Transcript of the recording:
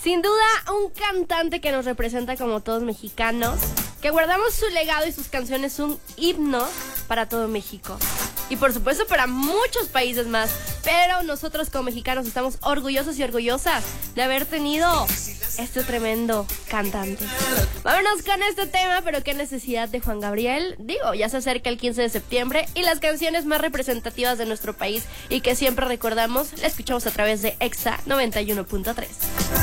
Sin duda, un cantante que nos representa como todos mexicanos, que guardamos su legado y sus canciones un himno para todo México. Y por supuesto para muchos países más. Pero nosotros como mexicanos estamos orgullosos y orgullosas de haber tenido este tremendo cantante. Vámonos con este tema, pero qué necesidad de Juan Gabriel. Digo, ya se acerca el 15 de septiembre y las canciones más representativas de nuestro país y que siempre recordamos, la escuchamos a través de Exa 91.3.